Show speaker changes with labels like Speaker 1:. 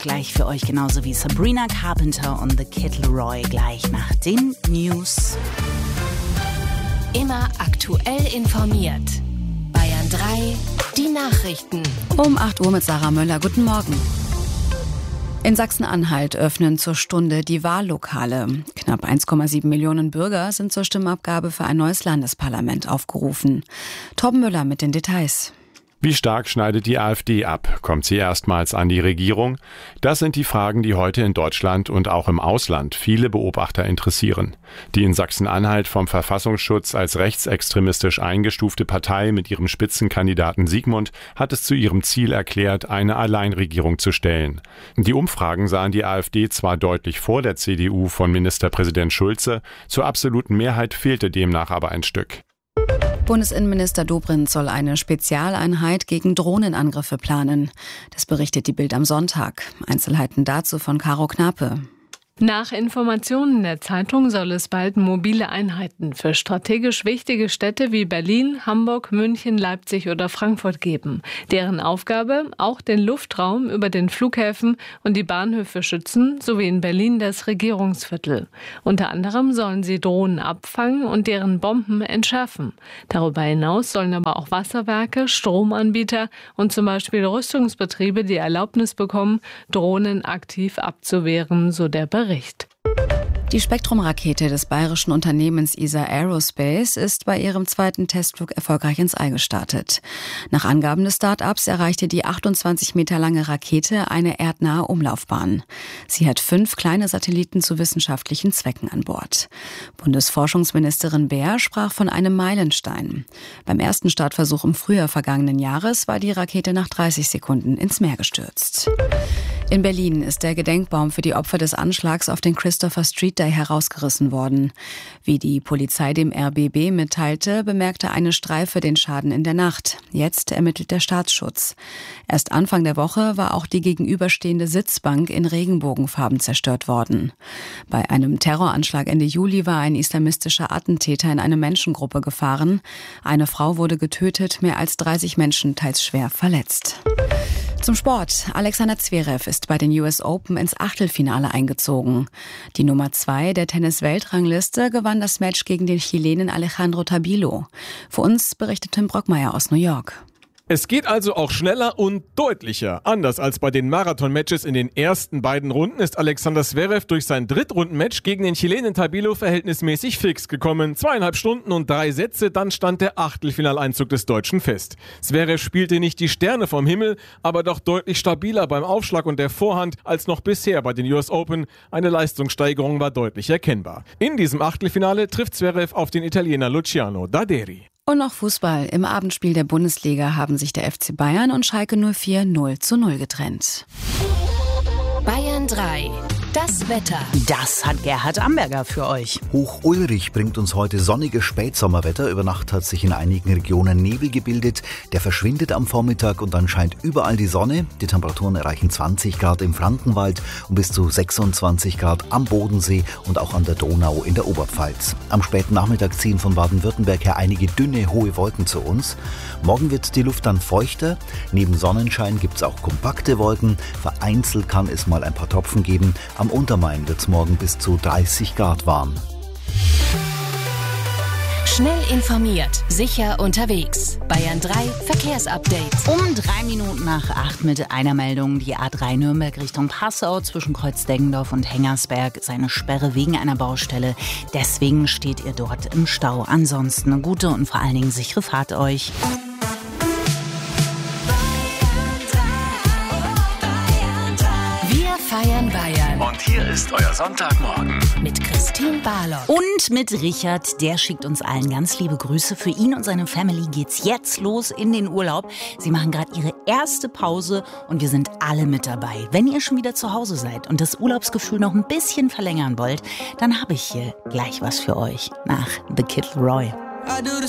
Speaker 1: gleich für euch, genauso wie Sabrina Carpenter und The Kid Laroi gleich nach den News.
Speaker 2: Immer aktuell informiert. Bayern 3, die Nachrichten.
Speaker 3: Um 8 Uhr mit Sarah Möller. Guten Morgen. In Sachsen-Anhalt öffnen zur Stunde die Wahllokale. Knapp 1,7 Millionen Bürger sind zur Stimmabgabe für ein neues Landesparlament aufgerufen. Torben Müller mit den Details.
Speaker 4: Wie stark schneidet die AfD ab? Kommt sie erstmals an die Regierung? Das sind die Fragen, die heute in Deutschland und auch im Ausland viele Beobachter interessieren. Die in Sachsen-Anhalt vom Verfassungsschutz als rechtsextremistisch eingestufte Partei mit ihrem Spitzenkandidaten Sigmund hat es zu ihrem Ziel erklärt, eine Alleinregierung zu stellen. Die Umfragen sahen die AfD zwar deutlich vor der CDU von Ministerpräsident Schulze, zur absoluten Mehrheit fehlte demnach aber ein Stück.
Speaker 3: Bundesinnenminister Dobrindt soll eine Spezialeinheit gegen Drohnenangriffe planen. Das berichtet die Bild am Sonntag. Einzelheiten dazu von Caro Knape.
Speaker 5: Nach Informationen der Zeitung soll es bald mobile Einheiten für strategisch wichtige Städte wie Berlin, Hamburg, München, Leipzig oder Frankfurt geben. Deren Aufgabe, auch den Luftraum über den Flughäfen und die Bahnhöfe schützen, sowie in Berlin das Regierungsviertel. Unter anderem sollen sie Drohnen abfangen und deren Bomben entschärfen. Darüber hinaus sollen aber auch Wasserwerke, Stromanbieter und zum Beispiel Rüstungsbetriebe die Erlaubnis bekommen, Drohnen aktiv abzuwehren, so der Bericht.
Speaker 3: Die Spektrum-Rakete des bayerischen Unternehmens ESA Aerospace ist bei ihrem zweiten Testflug erfolgreich ins All gestartet. Nach Angaben des Start-ups erreichte die 28 Meter lange Rakete eine erdnahe Umlaufbahn. Sie hat 5 kleine Satelliten zu wissenschaftlichen Zwecken an Bord. Bundesforschungsministerin Baer sprach von einem Meilenstein. Beim ersten Startversuch im Frühjahr vergangenen Jahres war die Rakete nach 30 Sekunden ins Meer gestürzt. In Berlin ist der Gedenkbaum für die Opfer des Anschlags auf den Christopher Street Day herausgerissen worden. Wie die Polizei dem RBB mitteilte, bemerkte eine Streife den Schaden in der Nacht. Jetzt ermittelt der Staatsschutz. Erst Anfang der Woche war auch die gegenüberstehende Sitzbank in Regenbogenfarben zerstört worden. Bei einem Terroranschlag Ende Juli war ein islamistischer Attentäter in eine Menschengruppe gefahren. Eine Frau wurde getötet, mehr als 30 Menschen teils schwer verletzt. Zum Sport. Alexander Zverev ist bei den US Open ins Achtelfinale eingezogen. Die Nummer 2 der Tennis-Weltrangliste gewann das Match gegen den Chilenen Alejandro Tabilo. Für uns berichtet Tim Brockmeier aus New York.
Speaker 6: Es geht also auch schneller und deutlicher. Anders als bei den Marathon-Matches in den ersten beiden Runden ist Alexander Zverev durch sein Drittrunden-Match gegen den Chilenen Tabilo verhältnismäßig fix gekommen. 2,5 Stunden und 3 Sätze, dann stand der Achtelfinaleinzug des Deutschen fest. Zverev spielte nicht die Sterne vom Himmel, aber doch deutlich stabiler beim Aufschlag und der Vorhand als noch bisher bei den US Open. Eine Leistungssteigerung war deutlich erkennbar. In diesem Achtelfinale trifft Zverev auf den Italiener Luciano Daderi.
Speaker 3: Und noch Fußball. Im Abendspiel der Bundesliga haben sich der FC Bayern und Schalke 04 0:0 getrennt.
Speaker 2: Bayern 3, das Wetter.
Speaker 1: Das hat Gerhard Amberger für euch.
Speaker 7: Hoch Ulrich bringt uns heute sonniges Spätsommerwetter. Über Nacht hat sich in einigen Regionen Nebel gebildet. Der verschwindet am Vormittag und dann scheint überall die Sonne. Die Temperaturen erreichen 20 Grad im Frankenwald und bis zu 26 Grad am Bodensee und auch an der Donau in der Oberpfalz. Am späten Nachmittag ziehen von Baden-Württemberg her einige dünne, hohe Wolken zu uns. Morgen wird die Luft dann feuchter. Neben Sonnenschein gibt es auch kompakte Wolken. Vereinzelt kann es mal ein paar Tropfen geben. Am Untermain wird es morgen bis zu 30 Grad warm.
Speaker 2: Schnell informiert, sicher unterwegs. Bayern 3 Verkehrsupdate.
Speaker 1: Um 3 Minuten nach 8 mit einer Meldung. Die A3 Nürnberg Richtung Passau zwischen Kreuz-Deggendorf und Hengersberg ist eine Sperre wegen einer Baustelle. Deswegen steht ihr dort im Stau. Ansonsten eine gute und vor allen Dingen sichere Fahrt euch.
Speaker 2: Wir feiern Bayern.
Speaker 8: Und hier ist euer Sonntagmorgen.
Speaker 2: Mit Christine Barlock.
Speaker 1: Und mit Richard, der schickt uns allen ganz liebe Grüße. Für ihn und seine Family geht's jetzt los in den Urlaub. Sie machen gerade ihre erste Pause und wir sind alle mit dabei. Wenn ihr schon wieder zu Hause seid und das Urlaubsgefühl noch ein bisschen verlängern wollt, dann habe ich hier gleich was für euch nach The Kid Laroi.